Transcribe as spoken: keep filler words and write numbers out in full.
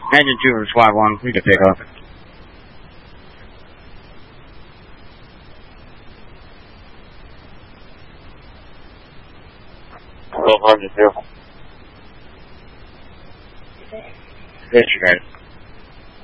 Engine two from Squad one, we can take off. Go for Engine two. Disregard.